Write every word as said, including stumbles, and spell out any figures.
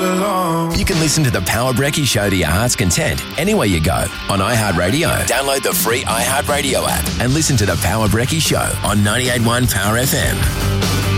along. You can listen to the Power Brekkie Show to your heart's content anywhere you go on iHeartRadio. Download the free iHeartRadio app and listen to the Power Brekkie Show on ninety-eight point one Power F M.